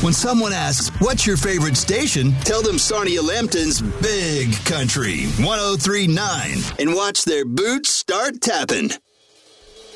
When someone asks, what's your favorite station? Tell them Sarnia Lambton's Big Country 103.9 and watch their boots start tapping.